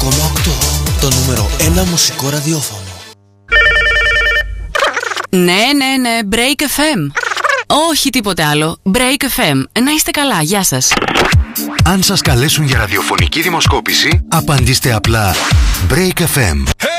το νούμερο 1 μουσικό ραδιόφωνο. Ναι, Break FM. Όχι τίποτε άλλο, Break FM. Να είστε καλά, γεια σας. Αν σας καλέσουν για ραδιοφωνική δημοσκόπηση, απαντήστε απλά Break FM.